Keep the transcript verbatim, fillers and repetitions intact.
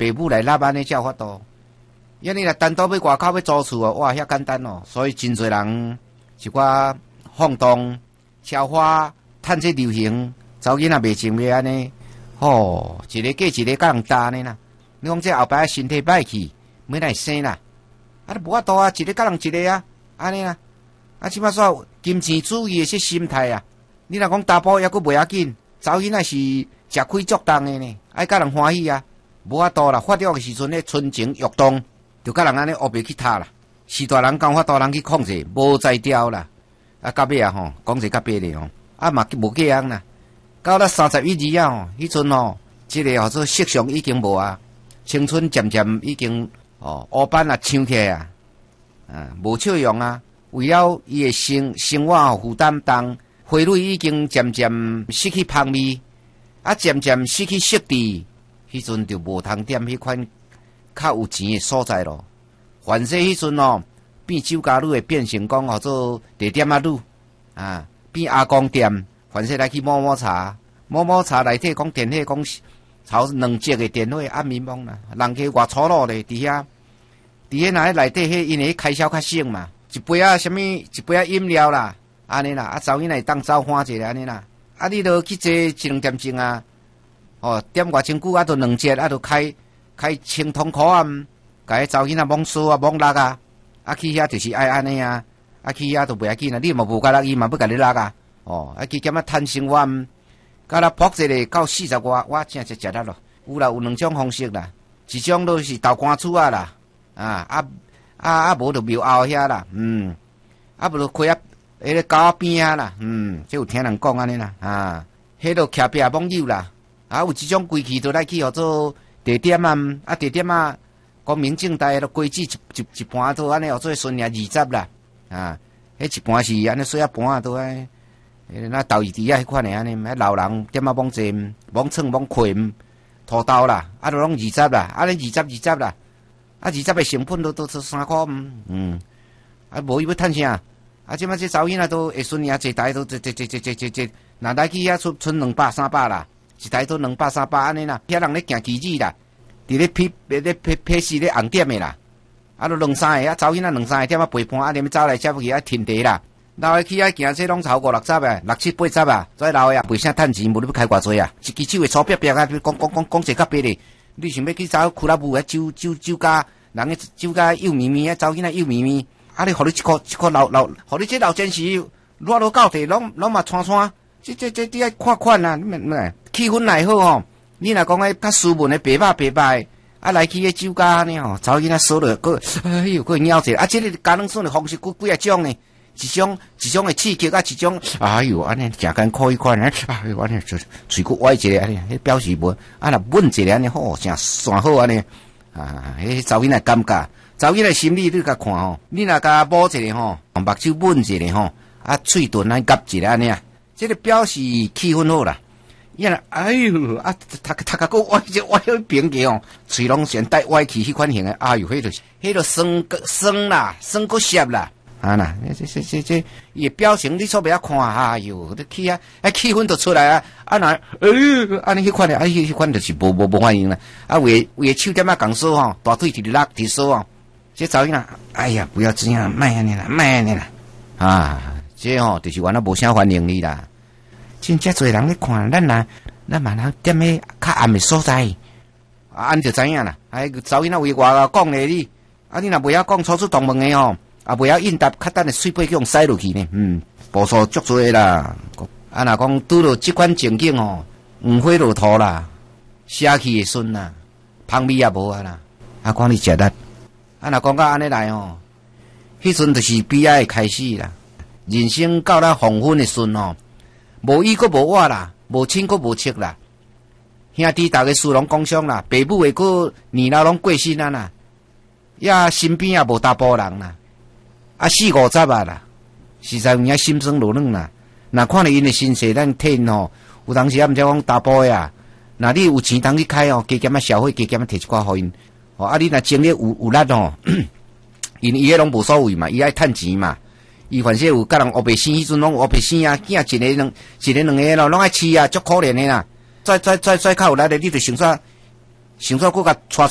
爸母来纳安尼才有法度。因为若单独要外口要租厝哦，哇，遐简单哦。所以真侪人一寡放荡、超花、趁这流行，查某囡仔袂情袂安尼，吼，一个过一个甲人搭呢啦。你讲这后摆身体歹去，要来生啦，啊，无法度啊，一个甲人一个啊，安尼啦。啊，即摆说金钱主义的些心态啊，你若讲查甫抑阁袂要紧，查某囡仔是食亏足重的呢，爱甲人欢喜啊，无法度啦。发育的时阵咧，纯情欲动，就甲人安尼黑白去塌啦。是大人讲法大人去控制，无才调啦。啊，到尾啊吼，讲者到尾咧吼，啊嘛无过样啦。到了三十以二啊，迄阵吼，即个吼做色相已经无啊，青春渐渐已经哦，乌斑啊抢起来啊，啊无笑容啊。为了伊的生生活吼负担重，花蕊已经渐渐失去香味，啊渐渐失去色质，迄阵就无通点迄款较有钱的所在咯。凡说迄阵哦，变酒家女会变成讲吼做地点仔女啊，变阿公店，凡说来去摸摸茶，摸摸茶内底讲电火讲炒两节的电火暗暝暝啦，人家外粗鲁咧，伫遐伫遐那内底迄因为开销较省嘛。一杯啊，什么一杯啊饮料啦，安尼啦，啊，查某囡仔会当走欢一下安尼啦，啊，你都去坐一两点钟啊，哦，点偌真久啊，都两节啊，都开开清通口啊，甲迄查某囡仔摸手啊，摸力啊，啊去遐就是爱安尼啊，啊去遐都袂要紧啦，你嘛无甲力，伊嘛要甲你力啊，哦，啊去减啊趁生活，甲啦扑一个到四十外，我真是食力咯，有啦有两种方式啦，一种都是豆干厝啊啦，啊啊。啊啊，无就庙后遐啦，嗯，啊无就开啊，迄个沟边啊啦，嗯，即有听人讲安尼啦，啊，迄个徛壁网友啦，啊有一种规矩都来去号做地点啊，啊地点啊，讲民政台个规矩一一一盘都安尼号做顺年二十啦，啊，迄一盘是安尼细啊盘啊都爱，迄那豆鱼池啊迄款诶安尼，迄老人点啊网坐网蹭网困土豆啦，啊都拢二十啦，啊尼二十二十啦。啊，二十个成本都都是三块，嗯，啊，无伊要趁啥？啊，即摆这查某囡仔都会顺啊，一台都这这这这这这这，若来去遐出剩两百三百啦，一台都两百三百安尼啦，遐人咧行机子啦，伫咧批咧咧批批死咧红点的啦，啊，都两三个啊，查某囡仔两三个点啊陪伴啊，连走来接去啊停地啦，老的去遐行这拢超过六十啊，六七八十啊，所以老的啊，为啥趁钱无你要开偌济啊？一支手的粗逼逼啊，讲讲讲讲者较别咧。你想要去找俱乐部啊？酒酒酒家，人个酒家幼咪咪啊，走囡仔幼咪咪，啊！你互你一颗一颗老老，互你这老真是落落到地，拢拢嘛穿穿，这这这你爱看看啦，你咪气氛来好吼。你若讲个较斯文的白白白白，啊来去个酒家呢吼，走囡仔说落个，哎呦个鸟者，啊！这个家人算的方式几几啊种呢？一种一种的刺激啊，一种哎呦安尼诚艰苦一款呢，哎呦安尼就嘴骨歪一个安尼，迄表示无啊若稳一个安尼好，诚算好安尼啊，迄查某囡仔感觉，查某囡仔心理你甲看吼，你若甲摸一个吼，目睭稳一个吼，啊喙唇啊夹一个安尼啊，这个表示气氛好啦。伊若哎呦啊，头头壳个歪一歪去边个哦，喙拢先带歪去迄款型诶，哎呦，迄著迄著酸个酸啦，酸个涩啦。啊呐，这这这这，伊表情你错袂晓看，哎呦，你去啊，啊气氛就出来啊，啊那，哎呦，安尼迄款咧，啊迄迄款就是无无无反应啦，啊为为手点啊讲说吼，大腿直拉直说哦，这查某囡仔，哎呀，不要这样，莫安尼啦，莫安尼啦，啊，这吼就是原来无啥反应你啦，真正侪人咧看，咱呐，咱嘛人踮咧较暗诶所在，啊，安就知影啦，哎，查某囡仔为外讲咧你，啊你若袂晓讲，初出同门诶吼。啊，袂晓应答，较等诶水杯去用塞落去呢。嗯，步数足多啦。啊，若讲拄到即款情景吼，黄花落土啦，写气会顺啦，香味也无啊啦。啊，讲你食力。啊，若讲到安尼来吼，迄阵就是悲哀诶开始啦。人生到咱黄昏诶顺吼，无伊阁无我啦，无亲阁无戚啦。兄弟逐个事拢讲伤啦，爸母诶阁年老拢过身啊啦，也身边也无大波人啦。啊，四五十啊啦，实在有影心酸落软啦。若看咧因诶身世，咱替因吼，有当时也毋知讲大波诶啊。若你有钱通去开哦，加减啊消费，加减啊摕一寡互因。哦，啊你若精力有有力哦，因伊迄拢无所谓嘛，伊爱趁钱嘛。伊凡是有甲人黑白生，迄阵拢黑白生啊，囝一个两一个两个咯，拢爱饲啊，足可怜诶啦。再再再再较有力诶，你着想煞想煞搁甲带